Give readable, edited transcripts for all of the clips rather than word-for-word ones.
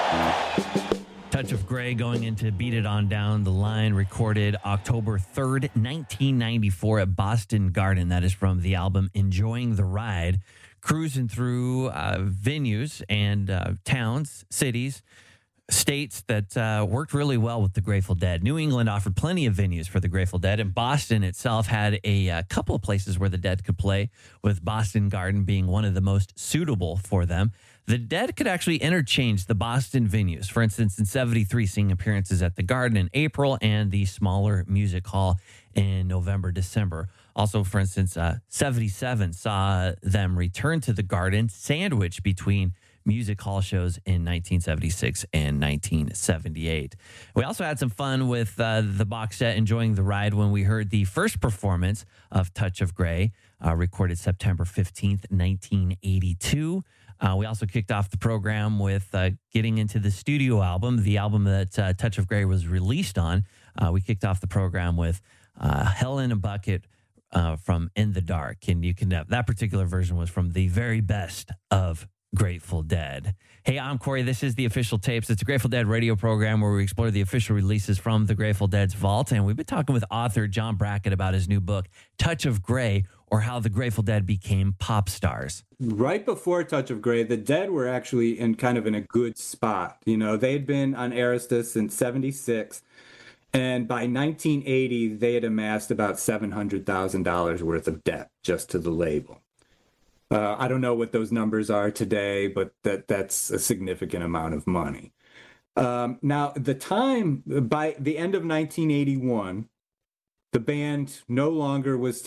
Touch of Grey going into Beat It On Down the Line, recorded October 3rd, 1994 at Boston Garden. That is from the album Enjoying the Ride. Cruising through venues and towns, cities, states that worked really well with the Grateful Dead. New England offered plenty of venues for the Grateful Dead, and Boston itself had a couple of places where the Dead could play, with Boston Garden being one of the most suitable for them. The Dead could actually interchange the Boston venues. For instance, in 73, seeing appearances at the Garden in April and the smaller music hall in November, December. Also, for instance, 77 saw them return to the Garden, sandwiched between music hall shows in 1976 and 1978. We also had some fun with the box set Enjoying the Ride when we heard the first performance of Touch of Grey, recorded September 15th, 1982. We also kicked off the program with getting into the studio album, the album that Touch of Grey was released on. We kicked off the program with Hell in a Bucket from In the Dark. And you can that particular version was from the very best of Grateful Dead. Hey, I'm Corey. This is The Official Tapes. It's a Grateful Dead radio program where we explore the official releases from the Grateful Dead's vault. And we've been talking with author John Brackett about his new book, Touch of Grey, or How the Grateful Dead Became Pop Stars. Right before Touch of Grey, the Dead were actually in a good spot. You know, they'd been on Arista since 76. And by 1980, they had amassed about $700,000 worth of debt just to the label. I don't know what those numbers are today, but that's a significant amount of money. Now, by the end of 1981, the band no longer was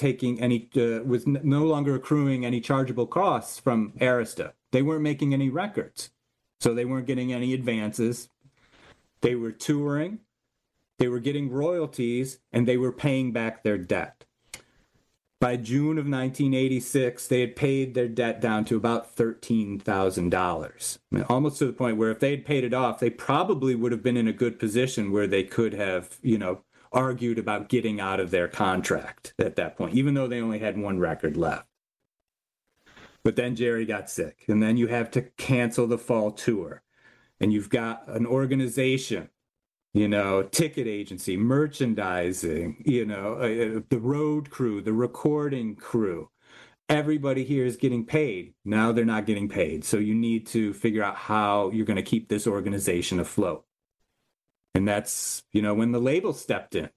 no longer accruing any chargeable costs from Arista. They weren't making any records, so they weren't getting any advances. They were touring, they were getting royalties, and they were paying back their debt. By June of 1986, they had paid their debt down to about $13,000, almost to the point where if they had paid it off, they probably would have been in a good position where they could have, argued about getting out of their contract at that point, even though they only had one record left. But then Jerry got sick, and then you have to cancel the fall tour, and you've got an organization, ticket agency, merchandising, the road crew, the recording crew. Everybody here is getting paid. Now they're not getting paid. So you need to figure out how you're going to keep this organization afloat. And that's, when the label stepped in,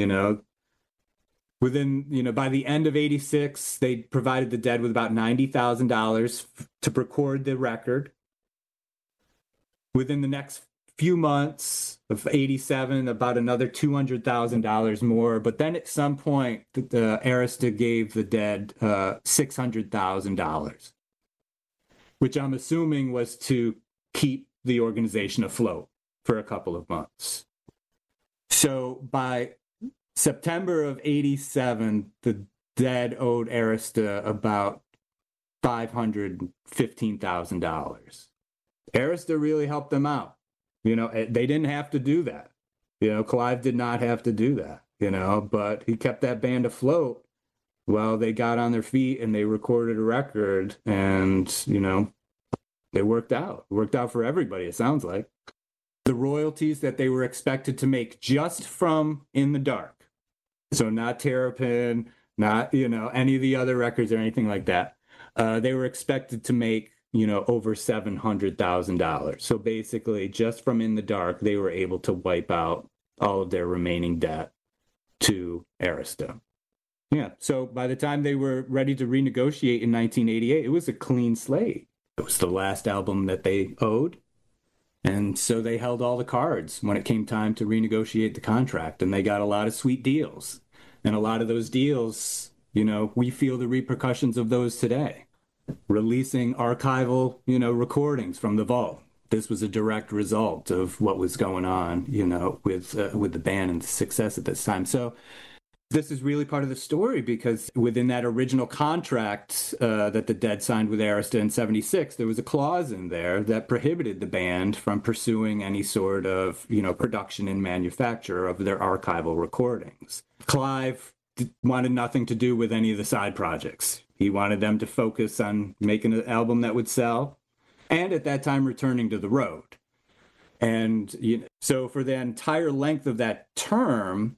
by the end of 86, they provided the Dead with about $90,000 to record the record. Within the next few months of 87, about another $200,000 more. But then at some point, the Arista gave the Dead $600,000, which I'm assuming was to keep the organization afloat for a couple of months. So by September of 87, the Dead owed Arista about $515,000. Arista really helped them out. They didn't have to do that. Clive did not have to do that, but he kept that band afloat while they got on their feet and they recorded a record, and, it worked out. It worked out for everybody, it sounds like. The royalties that they were expected to make just from In the Dark, so not Terrapin, not, any of the other records or anything like that, they were expected to make over $700,000. So basically, just from In the Dark, they were able to wipe out all of their remaining debt to Arista. Yeah, so by the time they were ready to renegotiate in 1988, it was a clean slate. It was the last album that they owed, and so they held all the cards when it came time to renegotiate the contract, and they got a lot of sweet deals. And a lot of those deals, we feel the repercussions of those today. Releasing archival, recordings from the vault. This was a direct result of what was going on, with the band and the success at this time. So this is really part of the story, because within that original contract that the Dead signed with Arista in 76, there was a clause in there that prohibited the band from pursuing any sort of, production and manufacture of their archival recordings. Clive wanted nothing to do with any of the side projects. He wanted them to focus on making an album that would sell, and at that time returning to the road. And so for the entire length of that term,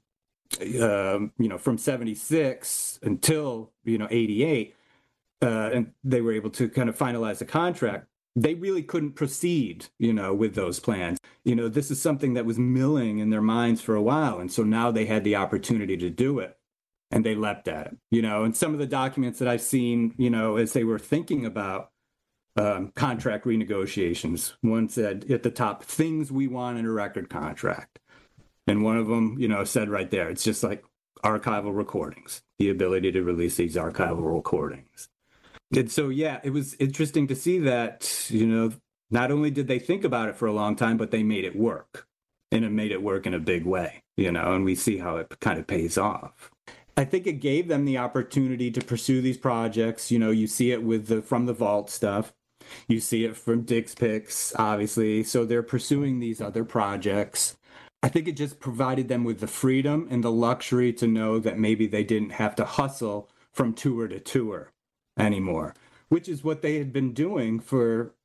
from 76 until 88, and they were able to kind of finalize the contract, they really couldn't proceed with those plans. This is something that was milling in their minds for a while, and so now they had the opportunity to do it, and they leapt at it. And some of the documents that I've seen, as they were thinking about contract renegotiations, one said at the top, things we want in a record contract. And one of them, said right there, it's just like archival recordings, the ability to release these archival recordings. And so, yeah, it was interesting to see that, not only did they think about it for a long time, but they made it work, and it made it work in a big way, and we see how it kind of pays off. I think it gave them the opportunity to pursue these projects. You see it with From the Vault stuff. You see it from Dick's Picks, obviously. So they're pursuing these other projects. I think it just provided them with the freedom and the luxury to know that maybe they didn't have to hustle from tour to tour anymore, which is what they had been doing for,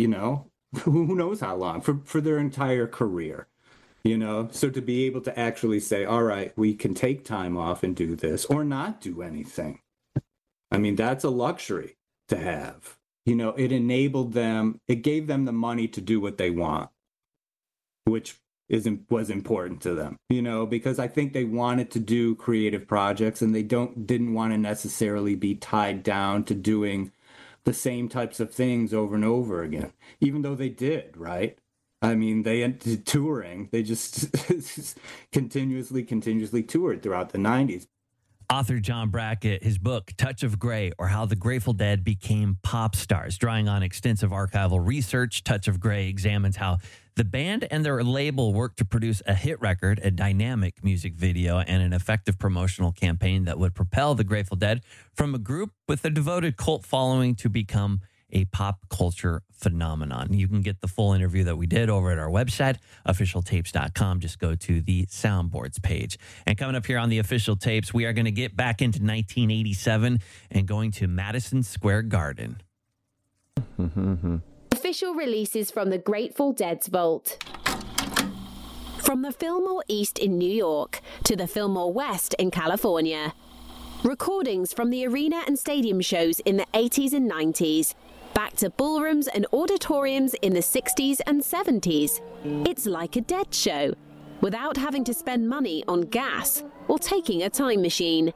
who knows how long, for their entire career. So to be able to actually say, all right, we can take time off and do this or not do anything. I mean, that's a luxury to have. It enabled them, it gave them the money to do what they want, which was important to them, because I think they wanted to do creative projects, and they didn't want to necessarily be tied down to doing the same types of things over and over again, even though they did, right? I mean, they ended touring. They just continuously toured throughout the 90s. Author John Brackett, his book, Touch of Grey, or How the Grateful Dead Became Pop Stars. Drawing on extensive archival research, Touch of Grey examines how the band and their label worked to produce a hit record, a dynamic music video, and an effective promotional campaign that would propel the Grateful Dead from a group with a devoted cult following to become a pop culture phenomenon. You can get the full interview that we did over at our website, officialtapes.com. Just go to the soundboards page. And coming up here on the Official Tapes, we are going to get back into 1987 and going to Madison Square Garden. Official releases from the Grateful Dead's vault. From the Fillmore East in New York to the Fillmore West in California. Recordings from the arena and stadium shows in the 80s and 90s. Back to ballrooms and auditoriums in the 60s and 70s. It's like a Dead show, without having to spend money on gas or taking a time machine.